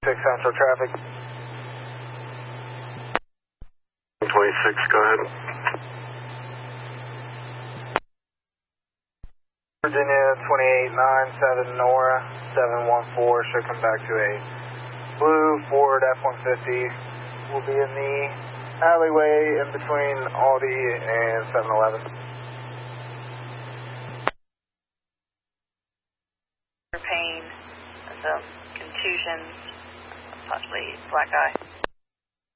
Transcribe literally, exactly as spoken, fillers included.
twenty-six Central traffic. twenty-six, go ahead. Virginia twenty-eight nine seven Nora seven one four should come back to a blue Ford F one fifty. We'll be in the alleyway in between Aldi and seven eleven. Pain, some contusions, possibly black eye.